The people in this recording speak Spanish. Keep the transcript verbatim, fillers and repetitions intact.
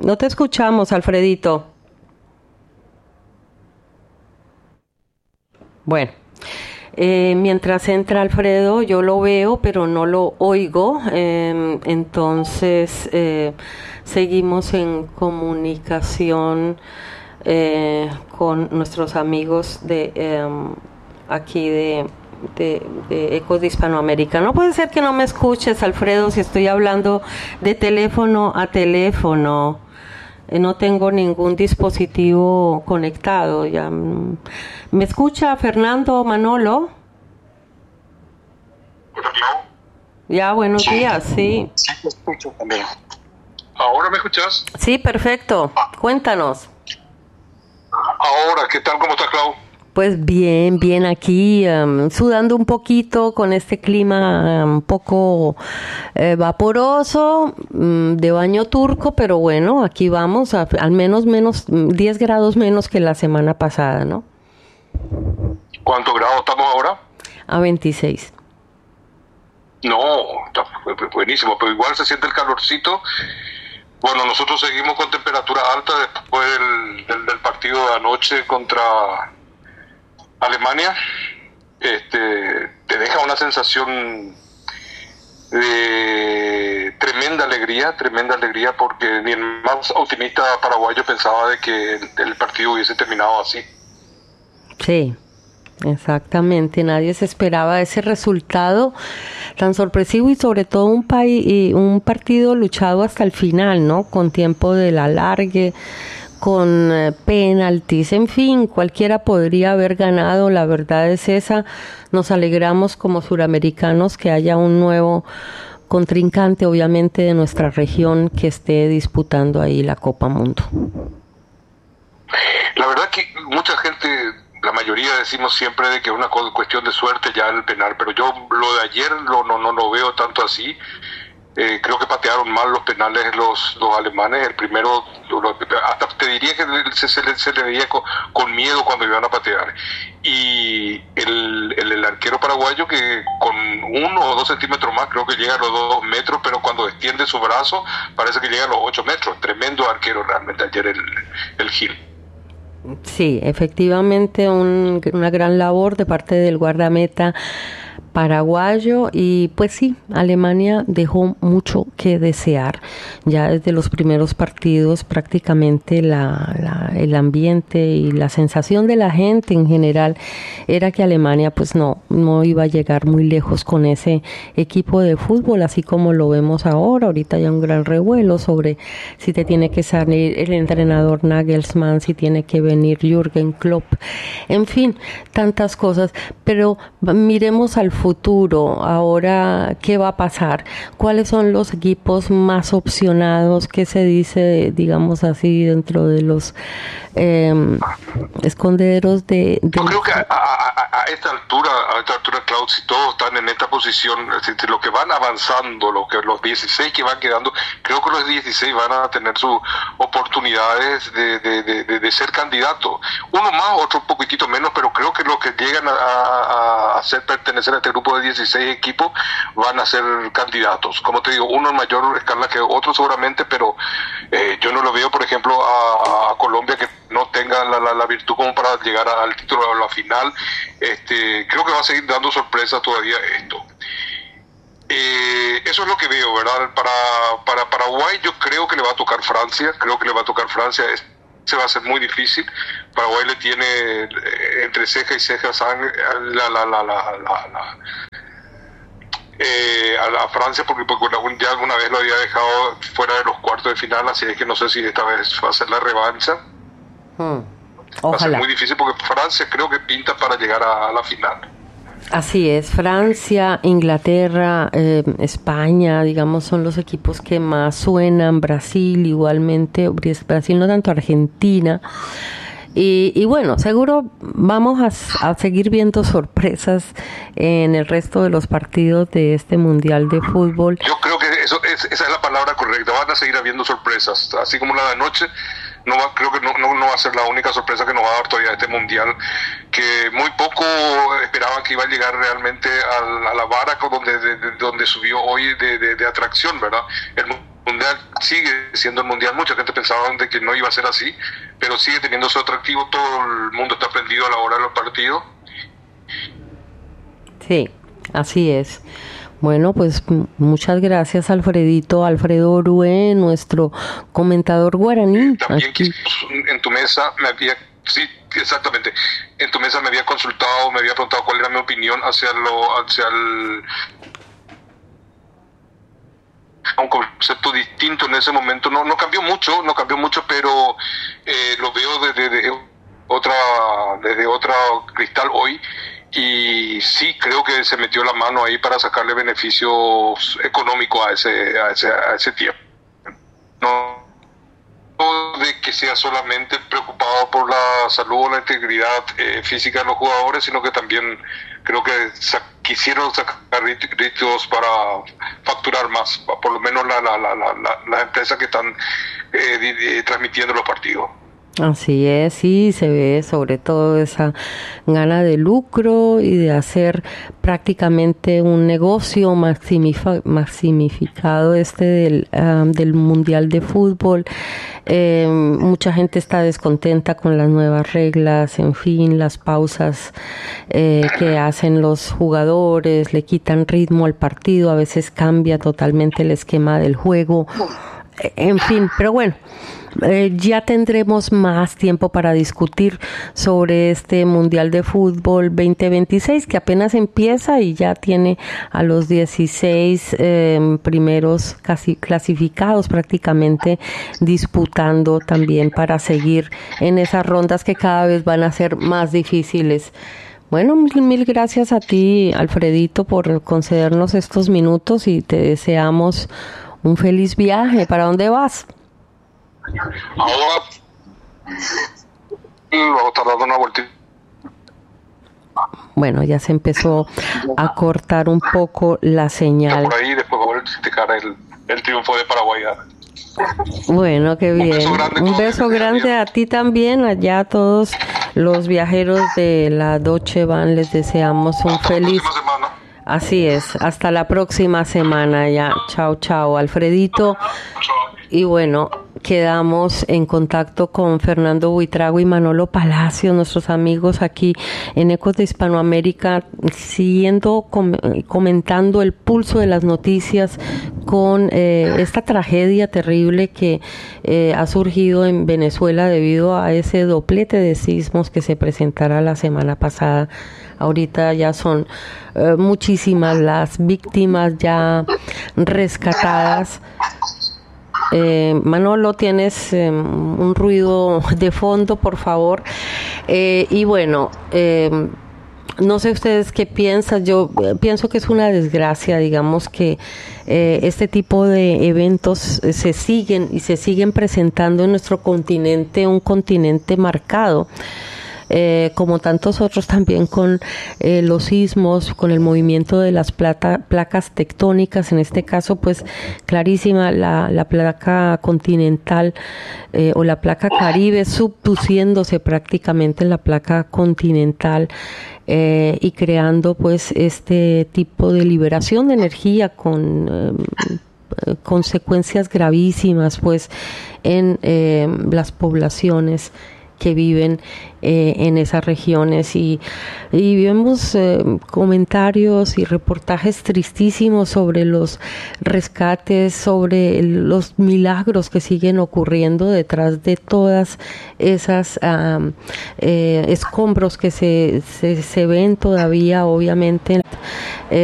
No te escuchamos, Alfredito. Bueno, eh, mientras entra Alfredo, yo lo veo, pero no lo oigo. Eh, entonces, eh, seguimos en comunicación eh, con nuestros amigos de eh, aquí de, de, de Ecos de Hispanoamérica. No puede ser que no me escuches, Alfredo, si estoy hablando de teléfono a teléfono. No tengo ningún dispositivo conectado. Ya. ¿Me escucha Fernando Manolo? Hola, Clau. Ya, buenos Sí. días, sí. Sí, te escucho también. ¿Ahora me escuchas? Sí, perfecto. Cuéntanos. Ahora, ¿qué tal? ¿Cómo estás, Clau? Pues bien, bien aquí, um, sudando un poquito con este clima um, un poco eh, vaporoso, um, de baño turco, pero bueno, aquí vamos, a, al menos menos diez grados menos que la semana pasada, ¿no? ¿Cuántos grados estamos ahora? A veintiséis. No, está bu- buenísimo, pero igual se siente el calorcito. Bueno, nosotros seguimos con temperatura alta después del, del, del partido de anoche contra Alemania. Este, te deja una sensación de tremenda alegría, tremenda alegría, porque ni el más optimista paraguayo pensaba de que el, el partido hubiese terminado así. Sí, exactamente. Nadie se esperaba ese resultado tan sorpresivo y sobre todo un país y un partido luchado hasta el final, ¿no? Con tiempo del alargue, con eh, penaltis, en fin, cualquiera podría haber ganado. La verdad es esa. Nos alegramos como suramericanos que haya un nuevo contrincante, obviamente, de nuestra región que esté disputando ahí la Copa Mundo. La verdad que mucha gente, la mayoría decimos siempre de que es una co- cuestión de suerte ya el penal, pero yo lo de ayer lo, no, no lo veo tanto así. Eh, creo que patearon mal los penales los, los alemanes. El primero, lo- lo- hasta te diría que se, se, le, se le veía con, con miedo cuando iban a patear. Y el, el, el arquero paraguayo que con uno o dos centímetros más, creo que llega a los dos metros, pero cuando extiende su brazo parece que llega a los ocho metros. Tremendo arquero realmente ayer el, el Gil. Sí, efectivamente un, una gran labor de parte del guardameta paraguayo y pues sí, Alemania dejó mucho que desear. Ya desde los primeros partidos prácticamente la, la, el ambiente y la sensación de la gente en general era que Alemania pues no, no iba a llegar muy lejos con ese equipo de fútbol, así como lo vemos ahora. Ahorita hay un gran revuelo sobre si te tiene que salir el entrenador Nagelsmann, si tiene que venir Jürgen Klopp, en fin, tantas cosas, pero miremos al futuro. Ahora, ¿qué va a pasar? ¿Cuáles son los equipos más opcionados? ¿Qué se dice, digamos así, dentro de los eh, esconderos de, de... Yo creo que a, a, a esta altura, a esta altura, Claudio, si todos están en esta posición, es decir, lo que van avanzando, lo que los dieciséis que van quedando, creo que los dieciséis van a tener sus oportunidades de, de, de, de, de ser candidatos. Uno más, otro un poquitito menos, pero creo que los que llegan a, a, a ser pertenecer a este grupo de dieciséis equipos van a ser candidatos. Como te digo, uno en mayor escala que otro seguramente, pero eh, yo no lo veo, por ejemplo, a, a Colombia que no tenga la, la, la virtud como para llegar al título a la final. Este, creo que va a seguir dando sorpresas todavía esto. Eh, eso es lo que veo, ¿verdad? Para, para Paraguay yo creo que le va a tocar Francia, creo que le va a tocar Francia, es, se va a hacer muy difícil. Paraguay le tiene eh, entre ceja y ceja sangre, la, la, la, la, la, la Eh, a la Francia porque, porque ya alguna vez lo había dejado fuera de los cuartos de final, así es que no sé si esta vez va a ser la revancha. Hmm. Va a ser Ojalá. muy difícil porque Francia creo que pinta para llegar a, a la final. Así es, Francia, Inglaterra, eh, España, digamos, son los equipos que más suenan. Brasil igualmente, Brasil no tanto, Argentina. Y, y bueno, seguro vamos a, a seguir viendo sorpresas en el resto de los partidos de este Mundial de Fútbol. Yo creo que eso es, esa es la palabra correcta. Van a seguir habiendo sorpresas, así como la de anoche. No va, creo que no, no, no va a ser la única sorpresa que nos va a dar todavía este Mundial, que muy poco esperaban que iba a llegar realmente a, a la vara donde, de, de, donde subió hoy de, de, de atracción, ¿verdad? El Mundial sigue siendo el Mundial. Mucha gente pensaba de que no iba a ser así, pero sigue teniendo su atractivo. Todo el mundo está prendido a la hora de los partidos. Sí, así es. Bueno, pues muchas gracias, Alfredito, Alfredo Orue, nuestro comentador guaraní. También en tu mesa me había, sí, exactamente, en tu mesa me había consultado, me había preguntado cuál era mi opinión hacia lo, hacia el, un concepto distinto en ese momento. No, no cambió mucho, no cambió mucho, pero eh, lo veo desde, desde otra, desde otra cristal hoy. Y sí, creo que se metió la mano ahí para sacarle beneficios económicos a ese, a ese, a ese tiempo. No de que sea solamente preocupado por la salud o la integridad eh, física de los jugadores, sino que también creo que sa- quisieron sacar ritos para facturar más, por lo menos la, la, la, la, la, las empresas que están eh, di, di, transmitiendo los partidos. Así es, sí, se ve sobre todo esa gana de lucro y de hacer prácticamente un negocio maximifa- maximificado este del, um, del Mundial de Fútbol. Eh, mucha gente está descontenta con las nuevas reglas, en fin, las pausas eh, que hacen los jugadores, le quitan ritmo al partido, a veces cambia totalmente el esquema del juego, en fin, pero bueno. Eh, ya tendremos más tiempo para discutir sobre este Mundial de Fútbol veinte veintiséis que apenas empieza y ya tiene a los dieciséis eh, primeros casi clasificados prácticamente disputando también para seguir en esas rondas que cada vez van a ser más difíciles. Bueno, mil, mil gracias a ti, Alfredito, por concedernos estos minutos y te deseamos un feliz viaje. ¿Para dónde vas? Ahora vamos a estar dando una vueltita. Bueno, ya se empezó a cortar un poco la señal. Por ahí después va a criticar el, el triunfo de Paraguay. Bueno, qué bien. Un beso grande, un beso grande a ti también, allá a todos los viajeros de la Deutsche Bahn. Les deseamos un hasta feliz... la próxima semana. Así es, hasta la próxima semana ya. Chao, chao, Alfredito. Y bueno, quedamos en contacto con Fernando Buitrago y Manolo Palacio, nuestros amigos aquí en Ecos de Hispanoamérica, siguiendo, com- comentando el pulso de las noticias con eh, esta tragedia terrible que eh, ha surgido en Venezuela debido a ese doblete de sismos que se presentará la semana pasada. Ahorita ya son eh, muchísimas las víctimas ya rescatadas. Eh, Manolo, tienes eh, un ruido de fondo, por favor. Eh, y bueno, eh, no sé ustedes qué piensan. Yo eh, pienso que es una desgracia, digamos, que eh, este tipo de eventos eh, se siguen y se siguen presentando en nuestro continente, un continente marcado. Eh, como tantos otros también con eh, los sismos, con el movimiento de las plata, placas tectónicas, en este caso pues clarísima la, la placa continental eh, o la placa Caribe subduciéndose prácticamente en la placa continental eh, y creando pues este tipo de liberación de energía con eh, consecuencias gravísimas pues en eh, las poblaciones que viven eh, en esas regiones y, y vemos eh, comentarios y reportajes tristísimos sobre los rescates, sobre el, los milagros que siguen ocurriendo detrás de todas esas um, eh, escombros que se, se, se ven todavía obviamente eh,